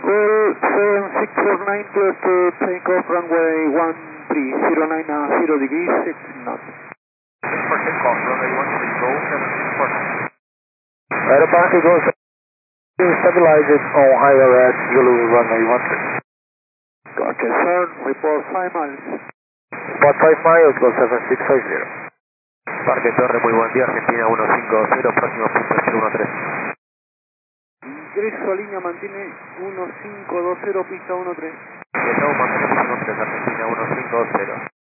Well, 7649 clear to take off runway 1309 degrees, 6 knots. For takeoff, runway 13, go 7649. Right about to go, stabilize it on higher at Zulu runway 13. Gotcha, sir. Report 5 miles. Spot 5 miles, go 7650. Parque Torre, muy buen día, Argentina 150, próximo punto 013. Ingreso a línea, mantiene 1520, pista 13. Estamos manteniendo pista 13, Argentina 150.